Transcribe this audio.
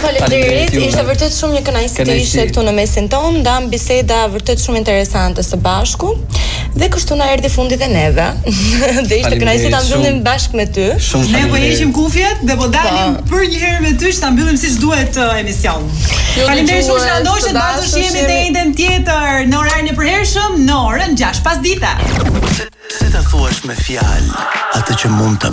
faleminderit. Ishte vërtet shumë një kënaqësi të ishe këtu në mesin tonë, ndam biseda vërtet shumë interesante së bashku. Dhe kështu na erdhi fundi te neve. Dhe ishte kënaqësi ta mbyllim bashkë me ty. Ne po heqim kufjet dhe po dalim për një herë me ty që ta mbyllim siç duhet emision. Faleminderit shumë që na ndoshët, bashkë jemi te enden tjetër në orarin e përhershëm në orën 6 pasdite. Se ta thuash me fjalë atë që mund ta